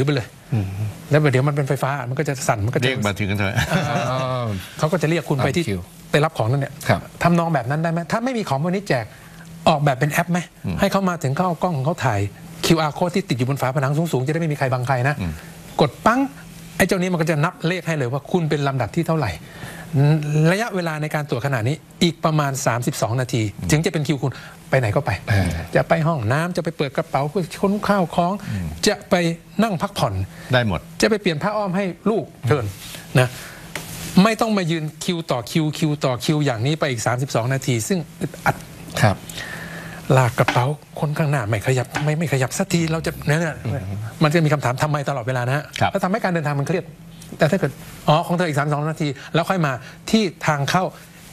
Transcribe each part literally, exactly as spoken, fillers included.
อไปเลยแล้วเดี๋ยวมันเป็นไฟฟ้ามันก็จะสั่นมันก็จะเรียกมาถึงกันเถอะเขาก็จะเรียกคุณไปที่ไปรับของนั่นเนี่ยทำนองแบบนั้นได้ไหมถ้าไม่มีของพวกนี้แจกออกแบบเป็นแอปไหมให้เขามาถึงเขาเอากล้องของเขาถ่าย คิว อาร์ code ที่ติดอยู่บนฝาผนังสูงๆจะได้ไม่มีใครบังใครนะกดปั้งไอ้เจ้านี้มันก็จะนับเลขให้เลยว่าคุณเป็นลำดับที่เท่าไหร่ระยะเวลาในการตรวจขนาดนี้อีกประมาณสามสิบสองนาทีถึงจะเป็นคิวคุณไปไหนก็ไปจะไปห้องน้ำจะไปเปิดกระเป๋าเพื่อค้นข้าวของจะไปนั่งพักผ่อนได้หมดจะไปเปลี่ยนผ้าอ้อมให้ลูกเชิญนะไม่ต้องมายืนคิวต่อคิวคิวต่อคิวอย่างนี้ไปอีกสามสิบสองนาทีซึ่งอึดอัดครับลากกระเป๋าคนข้างหน้าไม่ขยับไม่ไม่ขยับสักทีเราจะเนี่ยมันจะมีคำถามทำไมตลอดเวลานะฮะแล้วทำให้การเดินทางมันเครียดแต่ถ้าเกิดอ๋อของเธออีกสามสิบสองนาทีแล้วค่อยมาที่ทางเข้า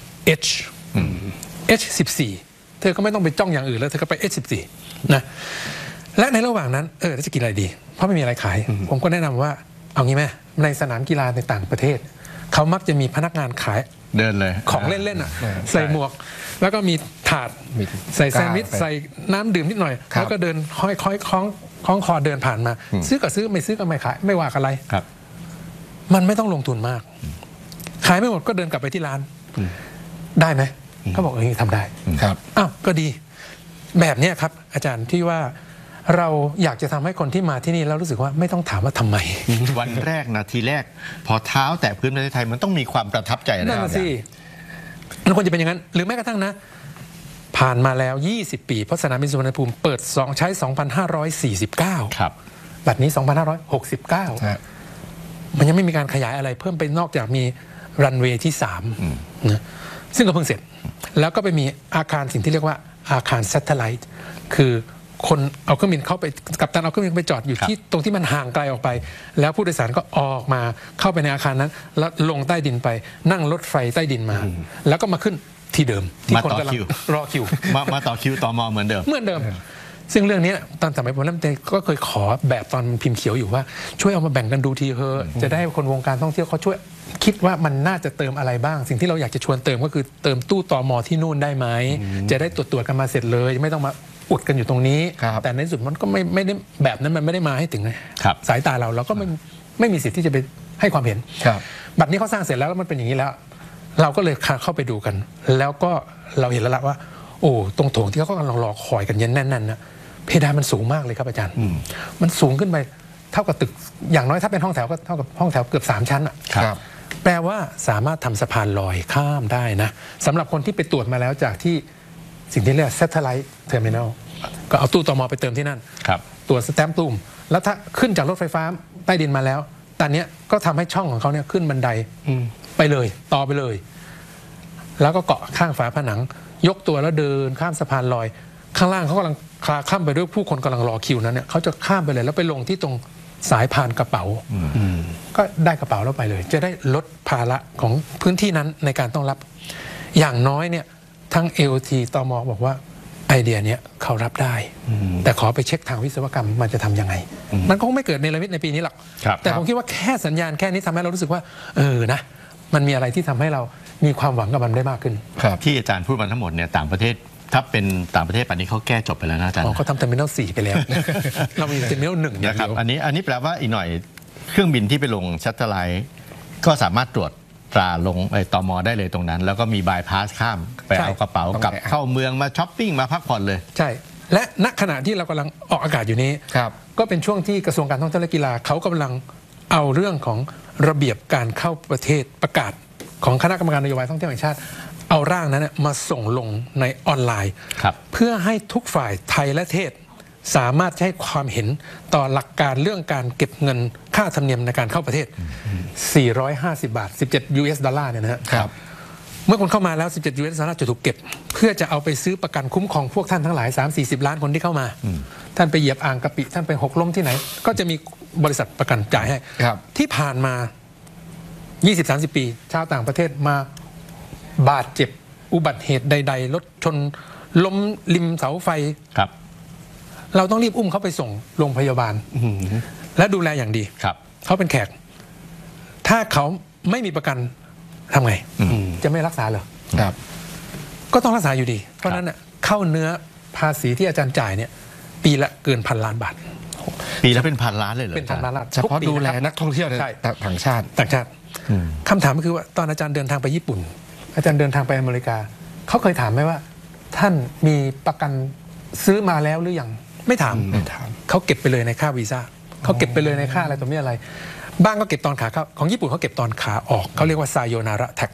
H เอช สิบสี่ เธอก็ไม่ต้องไปจ้องอย่างอื่นแล้วเธอก็ไป เอช สิบสี่ นะและในระหว่างนั้นเออจะกินอะไรดีเพราะไม่มีอะไรขายผมก็แนะนำว่าเอางี้ไหมในสนามกีฬาในต่างประเทศเขามักจะมีพนักงานขายเดินเลยของเล่นๆอ่ะใส่หมวกแล้วก็มีถาดใส่แซนด์วิชใส่น้ำดื่มนิดหน่อยแล้วก็เดินห้อยคล้อยคล้องคล้องคอเดินผ่านมาซื้อก็ซื้อไม่ซื้อก็ไม่ขายไม่ว่าอะไรมันไม่ต้องลงทุนมากขายไม่หมดก็เดินกลับไปที่ร้านได้ไหมเขาบอกเออทำได้ครับอ้าวก็ดีแบบนี้ครับอาจารย์ที่ว่าเราอยากจะทำให้คนที่มาที่นี่แล้วรู้สึกว่าไม่ต้องถามว่าทำไมวันแรกนาทีแรกพอเท้าแตะพื้นประเทศไทยมันต้องมีความประทับใจนั่นสิมันควรจะเป็นอย่างนั้นหรือแม้กระทั่งนะผ่านมาแล้วยี่สิบปีเพราะสนามบินสุวรรณภูมิเปิดสองใช้สองพันห้าร้อยสี่สิบเก้าครับบัดนี้สองพันห้าร้อยหกสิบเก้ามันยังไม่มีการขยายอะไรเพิ่มไปนอกจากมีรันเวย์ที่สามนะซึ่งก็เพิ่งเสร็จแล้วก็ไปมีอาคารสิ่งที่เรียกว่าอาคารซัตเทอร์ไลท์คือคนเอาเครื่องบินเข้าไปกัปตันเอาเครื่องบินไปจอดอยู่ที่ตรงที่มันห่างไกลออกไปแล้วผู้โดยสารก็ออกมาเข้าไปในอาคารนั้นแล้วลงใต้ดินไปนั่งรถไฟใต้ดินมาแล้วก็มาขึ้นที่เดิมที่คนกำลังรอคิวมามาต่อคิวต่อมอเหมือนเดิมเหมือนเดิมซึ่งเรื่องนี้ตอนสมัยผมเริ่มต้นก็เคยขอแบบตอนพิมพ์เขียวอยู่ว่าช่วยเอามาแบ่งกันดูทีเถอะจะได้คนวงการท่องเที่ยวเขาช่วยคิดว่ามันน่าจะเติมอะไรบ้างสิ่งที่เราอยากจะชวนเติมก็คือเติมตู้ตมที่นู่นได้ไหมจะได้ตรวจตรวจกันมาเสร็จเลยไม่ต้องมาอุดกันอยู่ตรงนี้แต่ในสุดมันก็ไม่ไม่ได้แบบนั้นมันไม่ได้มาให้ถึงสายตาเราเราก็ไม่ไม่มีสิทธิ์ที่จะไปให้ความเห็นบัดนี้เขาสร้างเสร็จแล้วแล้วมันเป็นอย่างนี้แล้วเราก็เลยเข้าไปดูกันแล้วก็เราเห็นแล้วละว่าโอ้ตรงโถงที่เขากำลังรอคอยกันเย็นแน่นๆนะเพดานมันสูงมากเลยครับอาจารย์มันสูงขึ้นไปเท่ากับตึกอย่างน้อยถ้าเป็นห้องแถวก็เท่ากับห้องแถวเกือบสามชั้นอ่ะแปลว่าสามารถทำสะพานลอยข้ามได้นะสำหรับคนที่ไปตรวจมาแล้วจากที่สิ่งที่เรียก Satellite Terminal ก็เอาตู้ตม.ไปเติมที่นั่นตรวจสแตมป์ตู้มแล้วถ้าขึ้นจากรถไฟฟ้าใต้ดินมาแล้วตอนนี้ก็ทำให้ช่องของเขาเนี่ยขึ้นบันไดไปเลยต่อไปเลยแล้วก็เกาะข้างฝาผนังยกตัวแล้วเดินข้ามสะพานลอยข้างล่างเขากำลังคลาข้ามไปด้วยผู้คนกำลังรอคิวนั้นเนี่ยเขาจะข้ามไปเลยแล้วไปลงที่ตรงสายพานกระเป๋าก็ได้กระเป๋าแล้วไปเลยจะได้ลดภาระของพื้นที่นั้นในการต้องรับอย่างน้อยเนี่ยทั้ง เอ โอ ที ตม.บอกว่าไอเดียเนี้ยเขารับได้แต่ขอไปเช็คทางวิศวกรรมมันจะทำยังไงมันก็คงไม่เกิดในระมิดในปีนี้หรอกแต่ผมคิดว่าแค่สัญญาณแค่นี้ทำให้เรารู้สึกว่าเออนะมันมีอะไรที่ทำให้เรามีความหวังกับมันได้มากขึ้นที่อาจารย์พูดมาทั้งหมดเนี่ยต่างประเทศถ้าเป็นต่างประเทศป่านนี้เขาแก้จบไปแล้วนะอาจารย์เขาทำเทอร์มินอลสี่ไปแล้วเรามีเทอร์มินอลหนึ่งนะครับอันนี้อันนี้แปลว่าอีกหน่อยเครื่องบินที่ไปลงชัตเตอร์ไลท์ก็สามารถตรวจตราลงไอ้ตม.ได้เลยตรงนั้นแล้วก็มีบายพาสข้ามไปเอากระเป๋ากลับเข้าเมืองมาช้อปปิ้งมาพักผ่อนเลยใช่และณขณะที่เรากำลังออกอากาศอยู่นี้ก็เป็นช่วงที่กระทรวงการท่องเที่ยวและกีฬาเขากำลังเอาเรื่องของระเบียบการเข้าประเทศประกาศของคณะกรรมการนโยบายท่องเที่ยวแห่งชาติเอาร่างนั้นมาส่งลงในออนไลน์เพื่อให้ทุกฝ่ายไทยและเทศสามารถให้ความเห็นต่อหลักการเรื่องการเก็บเงินค่าธรรมเนียมในการเข้าประเทศสี่ร้อยห้าสิบบาทสิบเจ็ด ยู เอส ดอลลาร์เนี่ยนะครับเมื่อคนเข้ามาแล้วสิบเจ็ด ยู เอส ดอลลาร์จะถูกเก็บเพื่อจะเอาไปซื้อประกันคุ้มครองพวกท่านทั้งหลาย สามสี่สิบ ล้านคนที่เข้ามาท่านไปเหยียบอ่างกะปิท่านไปหกล้มที่ไหนก็จะมีบริษัทประกันจ่ายให้ที่ผ่านมา ยี่สิบถึงสามสิบ ปีชาวต่างประเทศมาบาดเจ็บอุบัติเหตุใดๆรถชนล้มริมเสาไฟเราต้องรีบอุ้มเขาไปส่งโรงพยาบาลและดูแลอย่างดีเขาเป็นแขกถ้าเขาไม่มีประกันทำไงจะไม่รักษาเหรอก็ต้องรักษาอยู่ดีเพราะนั้นเข้าเนื้อภาษีที่อาจารย์จ่ายเนี่ยปีละเกินพันล้านบาทปีละเป็นพันล้านเลยเหรอเป็นพันล้านล้านเฉพาะทุกปีดูแลนะครับนักท่องเที่ยวใช่ต่างชาติต่างชาติคำถามก็คือว่าตอนอาจารย์เดินทางไปญี่ปุ่น อาจารย์เดินทางไปอเมริกาเขาเคยถามไหมว่า ท่านมีประกันซื้อมาแล้วหรือยังไม่ถามไม่ถามเขาเก็บไปเลยในค่าวีซ่าเขาเก็บไปเลยในค่าอะไรต่อมีอะไร บ้างก็เก็บตอนขาเข้าของญี่ปุ่นเขาเก็บตอนขาออกเขาเรียกว่า sayonara tax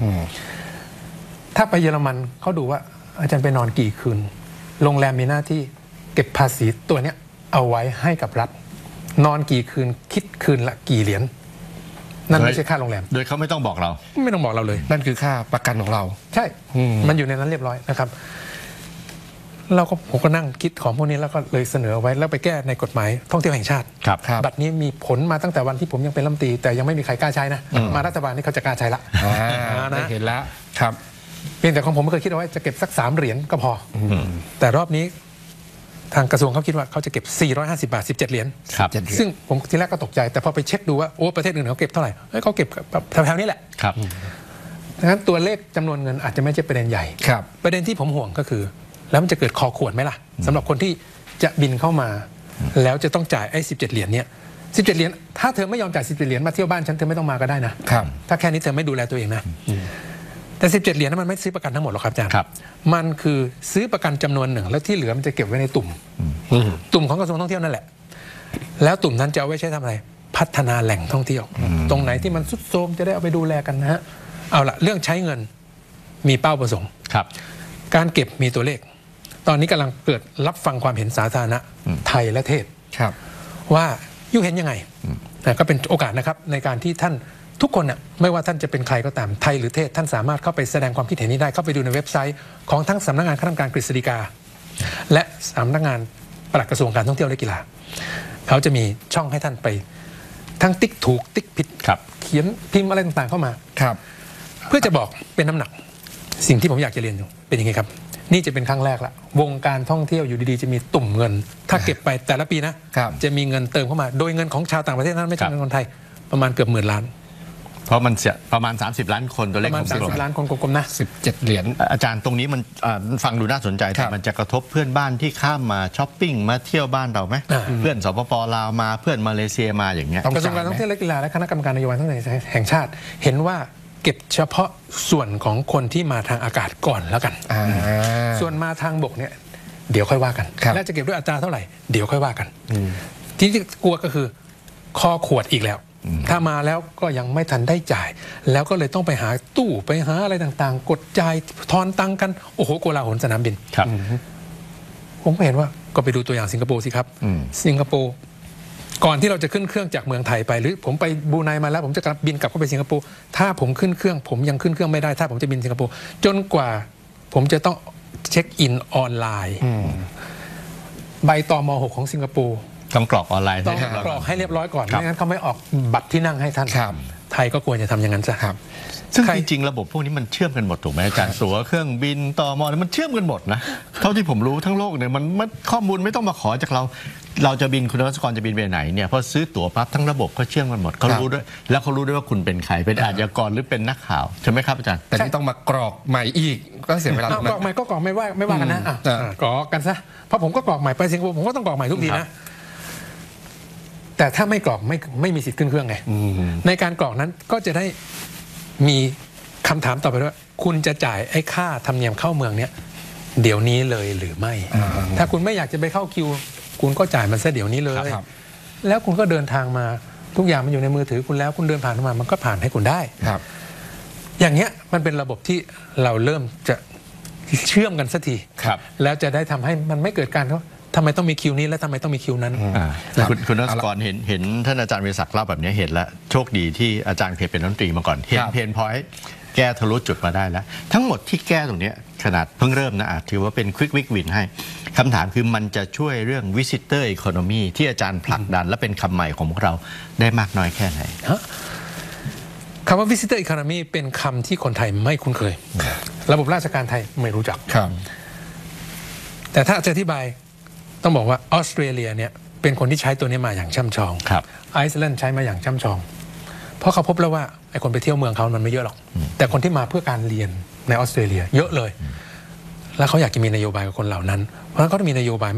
ถ้าไปเยอรมันเขาดูว่าอาจารย์ไปนอนกี่คืนโรงแรมมีหน้าที่เก็บภาษีตัวเนี้ยเอาไว้ให้กับรัฐ นอนกี่คืนคิดคืนละกี่เหรียญนั่นไม่ใช่ค่าโรงแรมโดยเขาไม่ต้องบอกเราไม่ต้องบอกเราเลยนั่นคือค่าประกันของเราใช่ มันอยู่ในนั้นเรียบร้อยนะครับ เราก็ผมก็นั่งคิดของพวกนี้แล้วก็เลยเสนอไว้แล้วไปแก้ในกฎหมายท่องเที่ยวแห่งชาติครับครับบัตรนี้มีผลมาตั้งแต่วันที่ผมยังเป็นรัฐมนตรีแต่ยังไม่มีใครกล้าใช้นะ มารัฐบาลนี่เขาจะกล้าใช้ละอ่านะได้เห็นแล้วครับเพียงแต่ของผมไม่เคยคิดเอาไว้จะเก็บสักสามเหรียญก็พออแต่รอบนี้ทางกระทรวงเขาคิดว่าเขาจะเก็บสี่ร้อยห้าสิบบาทสิบเจ็ดเหรียญครับเจ็ดเหรียญซึ่งผมทีแรกก็ตกใจแต่พอไปเช็คดูว่าโอ้ประเทศอื่นเขาเก็บเท่าไหร่เฮ้ยเขาเก็บแถวๆนี้แหละครับดังนั้นตัวเลขจำนวนเงินอาจจะไม่ใช่ประเด็นใหญ่ครับประเด็นที่ผมห่วงก็คือ แล้วมันจะเกิดคอขวดไหมล่ะสำหรับคนที่จะบินเข้ามา แล้วจะต้องจ่ายไอ้สิบเจ็ดเหรียญเนี้ยสิบเจ็ดเหรียญถ้าเธอไม่ยอมจ่ายสิบเจ็ดเหรียญมาเที่ยวบ้านฉันเธอไม่ต้องมาก็ได้นะครับ ถ้าแค่นี้เธอไม่ดูแลตัวเองนะแต่สิบเจ็ดเหรียญนั้นมันไม่ซื้อประกันทั้งหมดหรอกครับอาจารย์ครับมันคือซื้อประกันจำนวนหนึ่งแล้วที่เหลือมันจะเก็บไว้ในตุ่มตุ่มของกระทรวงท่องเที่ยวนั่นแหละ แล้วตุ่มนั้นจะเอาไว้ใช้ทำอะไร พัฒนาแหล่งท่องเที่ยว ตรงไหนที่มันทรุดโทรมจะได้เอาไปดูแลกันนะฮะเอาละเรื่องใช้เงินมีเป้าประสงค์ครับการเก็บมีตัวเลข ตอนนี้กำลังเกิดรับฟังความเห็นสาธารณะไทยและเทศครับว่ายูเห็นยังไงนะก็เป็นโอกาสนะครับในการที่ท่านทุกคนน่ะไม่ว่าท่านจะเป็นใครก็ตามไทยหรือเทศท่านสามารถเข้าไปแสดงความคิดเห็นนี้ได้เข้าไปดูในเว็บไซต์ของทั้งสำนักงานคณะกรรมการกฤษฎีกา และสำนักงานปลัดกระทรวงการท่องเที่ยวและกีฬาเขาจะมีช่องให้ท่านไปทั้งติ๊กถูกติ๊กผิดครับเขียนพิมพ์อะไรต่างๆเข้ามาครับเพื่อจะบอกเป็นน้ำหนักสิ่งที่ผมอยากจะเรียนอยู่เป็นอย่างนี้ครับนี่จะเป็นครั้งแรกละวงการท่องเที่ยวอยู่ดีๆจะมีตุ่มเงิน ถ้าเก็บไปแต่ละปีนะครับ จะมีเงินเติมเข้ามา โดยเงินของชาวต่างประเทศนั้นไม่ใช่เงินคนไทยประมาณเกือบหมื่นล้านเพราะมันเสียประมาณ สามสิบ ล้านคนตัวเลปขระมาณผมสามกลสิมบล้านคนกลมๆนะสิบเจ็ดเหรียญอาจารย์ตรงนี้มันอ่าฟังดูน่าสนใจคแต่รับมันจะกระทบเพื่อนบ้านที่ข้ามมาช้อปปิ้งมาเที่ยวบ้านเราไหมอ่าเพื่อนสปปลาวมาเพื่อนมาเลเซียมาอย่างเงี้ยต้องกระทรวงการท่องเที่ยวและกีฬาและคณะกรรมการนโยบายท่องเที่ยวแห่งชาติ เห็นว่าเก็บเฉพาะส่วนของคนที่มาทางอากาศก่อนแล้วกันอ่าส่วนมาทางบกเนี่ยเดี๋ยวค่อยว่ากันครับและจะเก็บด้วยอัตราเท่าไหร่เดี๋ยวค่อยว่ากันที่กลัวก็คือคอขวดอีกแล้ว ถ้ามาแล้วก็ยังไม่ทันได้จ่าย แล้วก็เลยต้องไปหาตู้ไปหาอะไรต่างๆ กดจ่ายทอนตังกันโอ้โหโกลาหลสนามบินครับผมก็เห็นว่าก็ไปดูตัวอย่างสิงคโปร์สิครับอืมสิงคโปร์ก่อนที่เราจะขึ้นเครื่องจากเมืองไทยไปหรือผมไปบรูไนมาแล้วผมจะกลับบินกลับเข้าไปสิงคโปร์ถ้าผมขึ้นเครื่องผมยังขึ้นเครื่องไม่ได้ถ้าผมจะบินสิงคโปร์จนกว่าผมจะต้องเช็คอินออนไลน์ใบตม หกของสิงคโปร์ต้องกรอกออนไลน์ต้องให้เรียบร้อยกรอกให้เรียบร้อยก่อนครับไม่งั้นเขาไม่ออกบัตรที่นั่งให้ท่านครับไทยก็ควรจะทำอย่างนั้นซะครับซึ่งใครจริงๆระบบพวกนี้มันเชื่อมกันหมดถูกไหมอาจารย์ตั๋วเครื่องบินตมเนี่ยมันเชื่อมกันหมดนะเท่าที่ผมรู้ทั้งโลกเนี่ยมันมันข้อมูลไม่ต้องมาขอจากเรา เราจะบินคุณรัชกรจะบินไปไหนเนี่ยพอซื้อตั๋วปั๊บทั้งระบบก็เชื่อมกันหมดเขารู้ด้วยแล้วเขารู้ด้วยว่าคุณเป็นใครเป็นอาชญากรหรือเป็นนักข่าวใช่ไหมครับอาจารย์แต่ที่ต้องมากรอกใหม่อีกก็เสียเวลาอ้าวกรอกใหม่ก็กรอกไม่ว่าไม่ว่ากันนะอ่ะอืมอ่ะกรอกกันซะเพราะผมก็กรอกใหม่ไปสิงคโปร์ผมก็ต้องกรอกใหม่ทุกทีนะแต่ถ้าไม่กรอกไม่ไม่มีสิทธิ์ขึ้นเครื่องไงในการกรอกนั้นก็จะได้มีคำถามต่อไปว่าคุณจะจ่ายไอ้ค่าธรรมเนียมเข้าเมืองเนี้ยเดี๋ยวนี้เลยหรือไม่ ถ้าคุณไม่อยากจะไปเข้าคิว คุณก็จ่ายมันซะเดี๋ยวนี้เลยครับแล้วคุณก็เดินทางมาทุกอย่างมันอยู่ในมือถือคุณแล้วคุณเดินผ่านมามันก็ผ่านให้คุณได้ครับอย่างเงี้ยมันเป็นระบบที่เราเริ่มจะเชื่อมกันสักทีครับแล้วจะได้ทำให้มันไม่เกิดการเขาทำไมต้องมีคิวนี้และทำไมต้องมีคิวนั้นอ่าครับคุณคุณรัชเอาละกรเห็นเห็นท่านอาจารย์วิศักดิ์เล่าแบบนี้เห็นแล้วโชคดีที่อาจารย์เคยเป็นรัฐมนตรีมาก่อนเห็นครับเพนพอยต์แก้ทะลุจุดมาได้แล้ว ทั้งหมดที่แก้ตรงเนี้ยขนาดเพิ่งเริ่มนะอาจถือว่าเป็นควิกวิกวินให้คำถามคือมันจะช่วยเรื่อง visitor economy ที่อาจารย์ผลักดัน และเป็นคำใหม่ของพวกเราได้มากน้อยแค่ไหนคำว่า visitor economy เป็นคำที่คนไทยไม่คุ้นเคย ระบบราชการไทยไม่รู้จักครับแต่ถ้าจะอธิบายต้องบอกว่าออสเตรเลียเนี่ยเป็นคนที่ใช้ตัวนี้มาอย่างช่ำชองครับไอซ์แลนด์ใช้มาอย่างช่ำชอง เพราะเขาพบแล้วว่าไอ้คนไปเที่ยวเมืองเขามันไม่เยอะหรอก แต่คนที่มาเพื่อการเรียนในออสเตรเลียเยอะเลย แล้วเขาอยากจะมีนโยบายกับคนเหล่านั้น เพราะฉะนั้นเขาต้องมีนโยบายไม่ใช่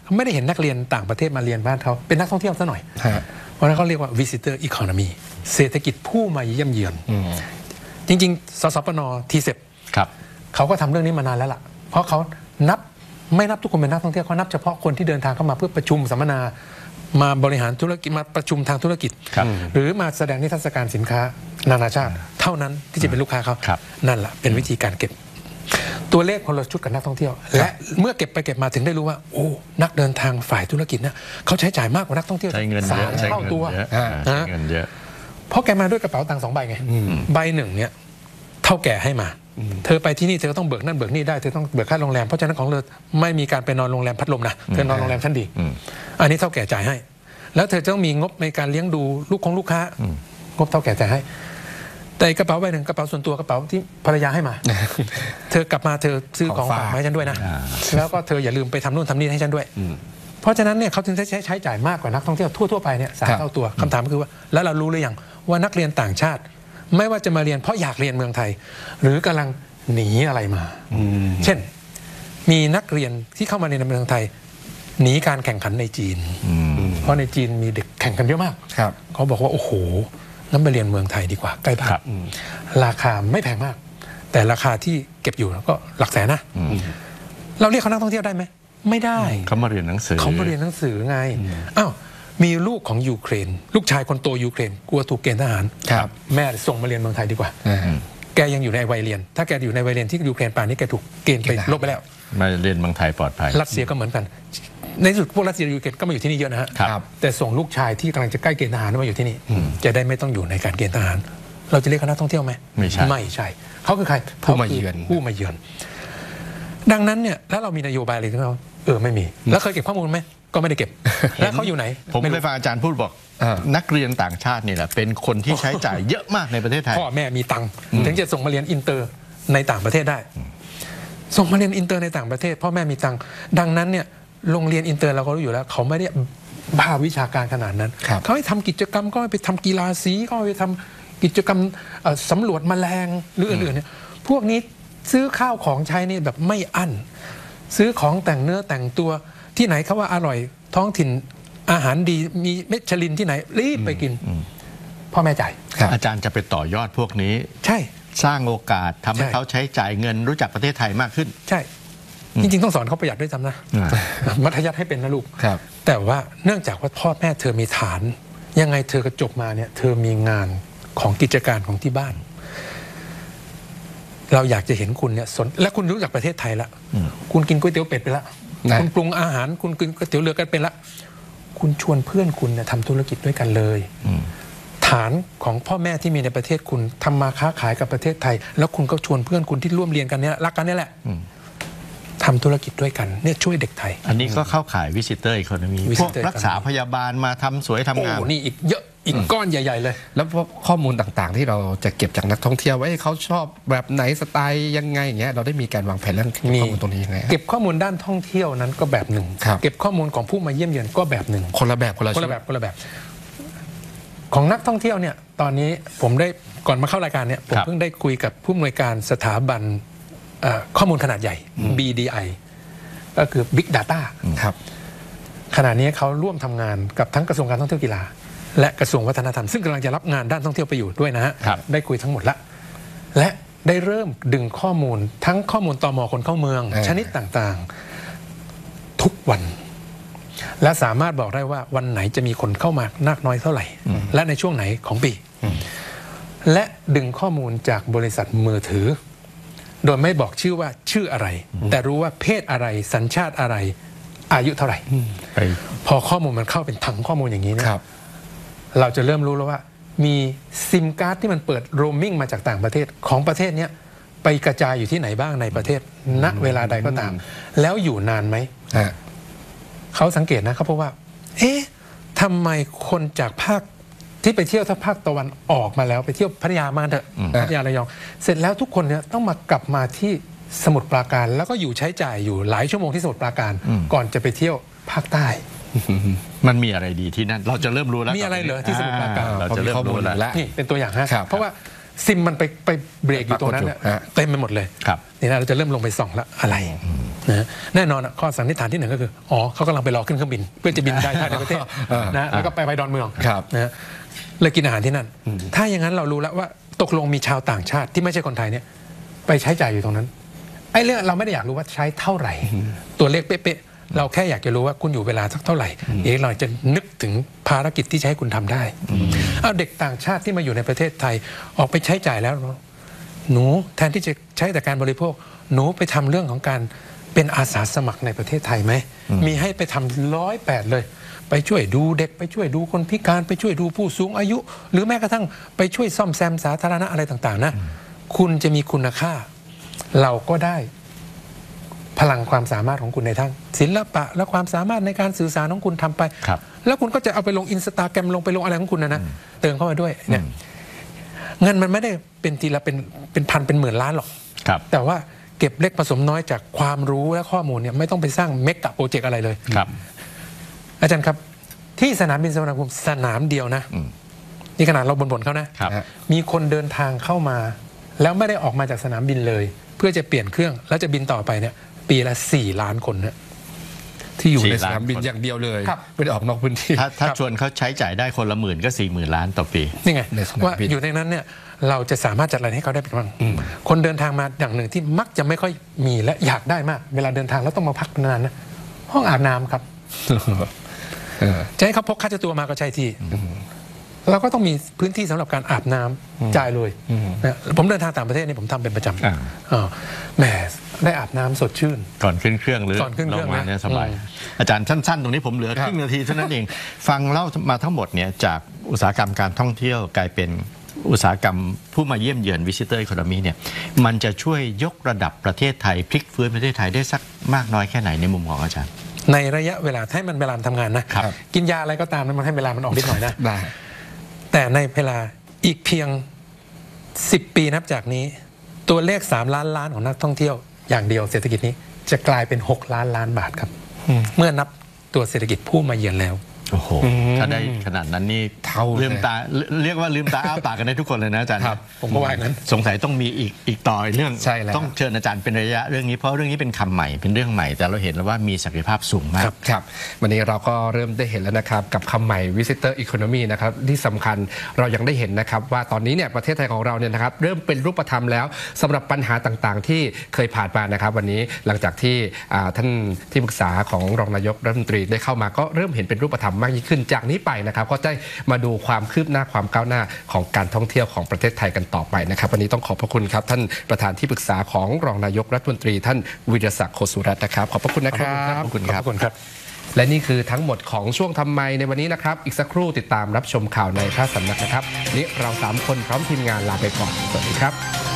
ไม่ได้เห็นนักเรียนต่างประเทศมาเรียนบ้านเขาเป็นนักท่องเที่ยวซะหน่อยฮะเพราะฉะนั้นเขาเรียกว่า visitor economy เศรษฐกิจผู้มาเยี่ยมเยือนอืมจริงๆ สสปนทีเซปครับเขาก็ทำเรื่องนี้มานานแล้วล่ะ เพราะเขานับไม่นับทุกคนเป็นนักท่องเที่ยวเขานับเฉพาะคนที่เดินทางเข้ามาเพื่อประชุมสัมมนามาบริหารธุรกิจมาประชุมทางธุรกิจครับหรือมาแสดงนิทรรศการสินค้านานาชาติ เท่านั้นที่จะเป็นลูกค้าเขาครับนั่นแหละเป็นวิธีการเก็บ ตัวเลขคนละชุดกับนักท่องเที่ยว และเมื่อเก็บไปเก็บมาถึงได้รู้ว่าโอ้นักเดินทางฝ่ายธุรกิจเนี่ยเขาใช้จ่ายมากกว่านักท่องเที่ยวใช้เงินสาเยอะมใช้เท่าเงินตัวเยอะอ่าอ่าใช้เงินเยอะเพราะแกมาด้วยกระเป๋าตังค์สองใบไงใบหนึ่งเนี่ยเท่าแก่ให้มา เธอไปที่นี่เธอต้องเบิกนั่นเบิกนี่ได้เธอต้องเบิกค่าโรงแรมเพราะฉะนั้นของเธอไม่มีการไปนอนโรงแรมพัดลมนะเธอนอนโรงแรมชั้นดีอืมอันนี้เท่าแก่จ่ายให้ แล้วเธอจะต้องมีงบในการเลี้ยงดูลูกของลูกค้า งบเท่าแก่จ่ายให้ แต่กระเป๋าใบหนึ่งกระเป๋าส่วนตัวกระเป๋าที่ภรรยาให้มา เธอกลับมาเธอซื้อของฝากมาให้ฉันด้วยนะอ่าแล้วก็เธออย่าลืมไปทำนู่นทำนี่ให้ฉันด้วย เพราะฉะนั้นเนี่ยเขาจึงใช้ใช้ใช้จ่ายมากกว่านักท่องเที่ยวทั่วๆไปเนี่ยสามครับเท่าตัวคำถามก็คือว่าแล้วเรารู้หรือยังว่านักเรียนต่างชาติ ไม่ว่าจะมาเรียนเพราะอยากเรียนเมืองไทย หรือกำลังหนีอะไรมา เช่น มีนักเรียนที่เข้ามาเรียนในเมืองไทยหนีการแข่งขันในจีน เพราะในจีนมีเด็กแข่งกันเยอะมากครับเขาบอกว่าโอ้โหงั้นไปเรียนเมืองไทยดีกว่าใกล้บ้าครันบราคาไม่แพงมาก แต่ราคาที่เก็บอยู่ก็หลักแสนนะเราเรียกเขานักท่องเที่ยวได้ไหมไม่ได้เขามาเรียนหนังสือเขามาเรียนหนังสือไง อ้าว มีลูกของยูเครน ลูกชายคนโตยูเครน กลัวถูกเกณฑ์ทหารครับแม่ส่งมาเรียนเมืองไทยดีกว่าอ่าแกยังอยู่ในวัยเรียน ถ้าแกอยู่ในวัยเรียนที่ยูเครนป่านนี้แกถูกเกณฑ์ไปเกณฑ์ทหารลบไปแล้วมาเรียนเมืองไทยปลอดภัยรัสเซียก็เหมือนกัน ในที่สุดพวกรัสเซียยูเครนก็มาอยู่ที่นี่เยอะนะฮะครับแต่ส่งลูกชายที่กำลังจะใกล้เกณฑ์ทหารมาอยู่ที่นี่ จะได้ไม่ต้องอยู่ในการเกณฑ์ทหาร เราจะเรียกเขานักท่องเที่ยวไหมไม่ใช่ไม่ใช่ เขาคือใครผู้มาเยือนขคืผู้มาเยือน ดังนั้นเนี่ยแล้วเรามีนโยบายอะไรที่เขาเออไม่มี แล้วเคยเก็บข้อมูลไหมก็ไม่ได้เก็บ แล้วเขาอยู่ไหนผมไม่เครู้ยฟังอาจารย์พูดบอกอ่านักเรียนต่างชาตินี่แหละเป็นคนที่ใช้จ่ายเยอะมากในประเทศไทยพ่อแม่มีตังค์ถึงจะส่งมาเรียนอินเตอร์ในต่างประเทศได้ ส่งมาเรียนอินเตอร์ในต่างประเทศพ่อแม่มีตังค์ดังนั้นเนี่ยโรงเรียนอินเตอร์เราก็รู้อยู่แล้ว เขาไม่ได้บ้าวิชาการขนาดนั้นครับเขาให้ทำกิจกรรมก็ให้ไปทำกีฬาสีก็ให้ไปทำกิจกรรมเอ่อสำรวจแมลงหรืออื่นๆเนี่ยพวกนี้ซื้อข้าวของใช้นี่แบบไม่อั้น ซื้อของแต่งเนื้อแต่งตัวที่ไหนเขาว่าอร่อยท้องถิ่นอาหารดีมีเมชลินที่ไหนรีบไปกินพ่อแม่จ่ายครับอาจารย์จะไปต่อยอดพวกนี้ใช่สร้างโอกาสทำให้ใช่เขาใช้จ่ายเงินรู้จักประเทศไทยมากขึ้นใช่ จริงๆ ต้องสอนเขาประหยัดด้วยซ้ำนะอ่ามัธยัสถ์ให้เป็นนะลูกครับแต่ว่าเนื่องจากว่าพ่อแม่เธอมีฐาน ยังไงเธอก็จบมาเนี่ย เธอมีงานของกิจการของที่บ้าน เราอยากจะเห็นคุณเนี่ยสนและคุณรู้จักประเทศไทยละคุณกินก๋วยเตี๋ยวเป็ดไปละนะคุณปรุงอาหารคุณกินก๋วยเตี๋ยวเรือกันเป็นละคุณชวนเพื่อนคุณเนี่ยทำธุรกิจด้วยกันเลย ฐานของพ่อแม่ที่มีในประเทศคุณทำมาค้าขายกับประเทศไทย แล้วคุณก็ชวนเพื่อนคุณที่ร่วมเรียนกันเนี่ยรักกันเนี่ยแหละทำธุรกิจด้วยกันเนี่ยช่วยเด็กไทยอันนี้ก็เข้าข่าย visitor economy พวก visitor รักษาพยาบาลมาทำสวยทำโอ้งานนี่อีกเยอะอีกก้อนใหญ่ ๆ เลยแล้วพวกข้อมูลต่างๆ ที่เราจะเก็บจากนักท่องเที่ยวว่าเอ้ยเขาชอบแบบไหนสไตล์ยังไงอย่างเงี้ยเราได้มีการวางแผนเรื่องมีข้อมูลตรงนี้ยังไงฮะเก็บข้อมูลด้านท่องเที่ยวนั้นก็แบบหนึ่งครับเก็บข้อมูลของผู้มาเยี่ยมเยือนก็แบบหนึ่งคนละแบบคนละคนละแบบคนละแบบ ของนักท่องเที่ยวเนี่ยตอนนี้ผมได้ก่อนมาเข้ารายการเนี่ยผมครับเพิ่งได้คุยกับผู้อำนวยการสถาบันเอ่อข้อมูลขนาดใหญ่ บี ดี ไอ ก็คือ Big Data ครับขณะนี้เขาร่วมทำงานกับทั้งกระทรวงการท่องเที่ยวกีฬาและกระทรวงวัฒนธรรมซึ่งกำลังจะรับงานด้านท่องเที่ยวไปอยู่ด้วยนะฮะครับได้คุยทั้งหมดละและได้เริ่มดึงข้อมูลทั้งข้อมูลตมคนเข้าเมืองอ่าชนิดต่างๆ ทุกวัน และสามารถบอกได้ว่าวันไหนจะมีคนเข้ามามากน้อยเท่าไหร่ และในช่วงไหนของปี และดึงข้อมูลจากบริษัทมือถือ โดยไม่บอกชื่อว่าชื่ออะไร แต่รู้ว่าเพศอะไรสัญชาติอะไร อายุเท่าไหร่ไปพอข้อมูลมันเข้าเป็นถังข้อมูลอย่างนี้เนี่ยเราจะเริ่มรู้แล้วว่า มีซิมการ์ดที่มันเปิดโรมมิ่งมาจากต่างประเทศของประเทศเนี้ยไปกระจายอยู่ที่ไหนบ้างในประเทศ ณเวลาใดก็ตาม แล้วอยู่นานไหมฮะเขาสังเกตนะเขาเพราะว่า เอ๊ะทำไมคนจากภาคที่ไปเที่ยวถ้าภาคตะวันออกมาแล้วไปเที่ยวพัทยามาเถอะพัทยาระยอง เสร็จแล้วทุกคนเนี่ยต้องมากลับมาที่สมุทรปราการ แล้วก็อยู่ใช้จ่ายอยู่หลายชั่วโมงที่สมุทรปราการ ก่อนจะไปเที่ยวภาคใต้มันมีอะไรดีที่นั่น เราจะเริ่มรู้แล้วมีอะไรเหรอที่สมุทรปราการเราจะเริ่มรู้แล้วแล้วนี่เป็นตัวอย่างฮะครับเพราะว่าซิมมันไปไปเบรกอยู่ตรงนั้นเนี่ยฮะเต็มไปหมดเลยครับนี่นะเราจะเริ่มลงไปส่องแล้วอะไรนะแน่นอนอะข้อสันนิษฐานที่หนึ่งก็คืออ๋อเขากำลังไปรอขึ้นเครื่องบิน เพื่อจะบินได้ภายในประเทศนะแล้วก็ไปไปดอนเมืองครับนะเลยกินอาหารที่นั่น ถ้าอย่างนั้นเรารู้แล้วว่าตกลงมีชาวต่างชาติที่ไม่ใช่คนไทยเนี่ยไปใช้จ่ายอยู่ตรงนั้นไอ้เรื่องเราไม่ได้อยากรู้ว่าใช้เท่าไหร่ ตัวเลขเป๊ะๆเราแค่อยากจะรู้ว่าคุณอยู่เวลาสักเท่าไหร่เดี๋ยวเราจะนึกถึงภารกิจที่จะให้คุณทำได้เอาเด็กต่างชาติที่มาอยู่ในประเทศไทยออกไปใช้จ่ายแล้วหนูแทนที่จะใช้แต่การบริโภคหนูไปทำเรื่องของการเป็นอาสาสมัครในประเทศไทยไหมมีให้ไปทำร้อยแปดเลย ไปช่วยดูเด็กไปช่วยดูคนพิการไปช่วยดูผู้สูงอายุ หรือแม้กระทั่งไปช่วยซ่อมแซมสาธารณะอะไรต่างๆนะคุณจะมีคุณค่าเราก็ได้พลังความสามารถของคุณในทางศิลปะและความสามารถในการสื่อสารของคุณทำไปครับแล้วคุณก็จะเอาไปลงอินสตาแกรมลงไปลงอะไรของคุณนะนะเติมเข้ามาด้วยเนี่ยเงินมันไม่ได้เป็นทีละเป็นเป็นพันเป็นหมื่นล้านหรอกครับแต่ว่าเก็บเล็กผสมน้อยจากความรู้และข้อมูลเนี่ยไม่ต้องไปสร้างเมกะโปรเจกต์อะไรเลยครับอาจารย์ครับที่สนามบินสุวรรณภูมิสนามเดียวนะอืมนี่ขนาดเราบ่นๆเขานะครับ มีคนเดินทางเข้ามา แล้วไม่ได้ออกมาจากสนามบินเลย เพื่อจะเปลี่ยนเครื่องแล้วจะบินต่อไปเนี่ยปีละสี่ล้านคนนะที่อยู่สี่ในสล้านนามบินคนอย่างเดียวเลยครับไม่ได้ออกนอกพื้นที่ถ้าถ้าชวนเขาใช้จ่ายได้คนละหมื่นก็สี่หมื่นล้านต่อปีนี่ไงในสนามว่าบินอยู่ในนั้นเนี่ยเราจะสามารถจัดอะไรให้เขาได้เป็นบ้างคนเดินทางมาอย่างหนึ่งที่มักจะไม่ค่อยมีและอยากได้มาก เวลาเดินทางแล้วต้องมาพักนานๆนะห้องอาบน้ำครับเออจะให้เขาพกค่าเช็ดตัวมาก็ใช่ที่เราก็ต้องมีพื้นที่สำหรับการอาบน้ำจ่ายเลยนะผมเดินทางต่างประเทศนี่ผมทำเป็นประจอ่าำอ่าแหมได้อาบน้ำสดชื่นก่อนขึ้นเครื่องหรือก่อนขึ้นเครื่องลงมาเนี่ยนะสบายอืมอาจารย์สั้นๆ ตรงนี้ผมเหลือครึ่งนาทีเท่านั้นเอง ฟังเล่ามาทั้งหมดเนี่ยจากอุตสาหกรรมการท่องเที่ยวกลายเป็นอุตสาหกรรมผู้มาเยี่ยมเยือน Visitor Economy เนี่ยมันจะช่วยยกระดับประเทศไทยพลิกฟื้นประเทศไทยได้สักมากน้อยแค่ไหนในมุมของอาจารย์ในระยะเวลาให้มันเวลาทำงานนะครับ กินยาอะไรก็ตามนั้นมันให้เวลามันออกนิดหน่อยนะได้แต่ในเวลาอีกเพียงสิบปีนับจากนี้ ตัวเลขสามล้านล้านของนักท่องเที่ยวอย่างเดียวเศรษฐกิจนี้จะกลายเป็นหกล้านล้านบาทครับ เมื่อนับตัวเศรษฐกิจผู้มาเยือนแล้วโอ้โห ถ้าได้ขนาดนั้นนี่เท่าเลยลืมตาเรียกว่าลืมตาอ้าปากกันได้ทุกคนเลยนะอาจารย์ครับผมก็ว่าอย่างนั้นสงสัยต้องมีอีกอีกต่ออีกเรื่องใช่แล้วต้องเชิญอาจารย์เป็นระยะเรื่องนี้เพราะเรื่องนี้เป็นคำใหม่เป็นเรื่องใหม่ แต่เราเห็นแล้วว่ามีศักยภาพสูงมากครับวันนี้เราก็เริ่มได้เห็นแล้วนะครับกับคำใหม่ Visitor Economy นะครับที่สำคัญเรายังได้เห็นนะครับว่าตอนนี้เนี่ยประเทศไทยของเราเนี่ยนะครับเริ่มเป็นรูปธรรมแล้วสำหรับปัญหาต่างๆ ที่เคยผ่านมานะครับวันนี้หลังจากที่อ่าท่านที่ปรึกษาของรองนายกรัฐมนตรีได้เข้ามาก็เริ่มเห็นเป็นรูปธรรมมากยิ่งขึ้นจากนี้ไปนะครับก็จะมาดูความคืบหน้าความก้าวหน้าของการท่องเที่ยวของประเทศไทยกันต่อไปนะครับวันนี้ต้องขอบพระคุณครับท่านประธานที่ปรึกษาของรองนายกรัฐมนตรีท่านวิรศักดิ์โคสุรัตน์นะครับขอบพระคุณนะครับขอบคุณครับขอบคุณครับและนี่คือทั้งหมดของช่วงทำไมในวันนี้นะครับ อีกสักครู่ติดตามรับชมข่าวในพระสำนักนะครับ นี้เราสามคนพร้อมทีมงานลาไปก่อน สวัสดีครับ